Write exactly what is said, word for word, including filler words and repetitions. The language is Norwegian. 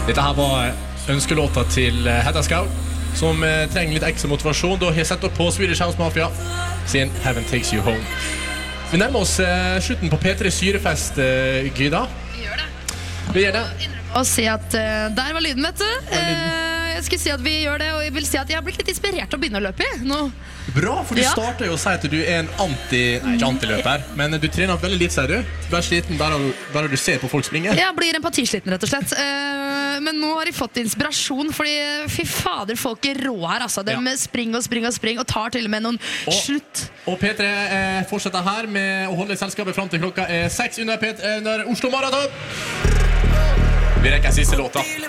Dette her var ønskelåta til Hedda Skau, som eh, trenger litt ekstra motivasjon. Da har jeg sett opp på Swedish House Mafia sin Heaven Takes You Home. Vi nærmer oss eh, slutten på P tre Syrefest, eh, Gyda. Vi gjør det. Vi gjør det. Og si at uh, der var lyden, vet du. Uh, jeg skulle si at vi gjør det, og jeg vil si at jeg har blitt litt inspirert til å begynne å løpe i nå. Bra, for du Ja. starter jo å si at du er en anti, nei, ikke antiløper, men du trener veldig litt, sier du. Du er sliten bare, bare du ser på folk springe. Jeg blir empatisliten, rett og slett. Uh, men nå har jeg fått inspirasjon, fordi fy fader, folk er rå her, altså. De Ja. springer og springer og springer, og tar til og med noen Og- slutt. Og P tre eh, fortsetter her med å holde selskapet frem til klokka er seks under, P tre, under Oslo Marathon. Vi rekker siste låta.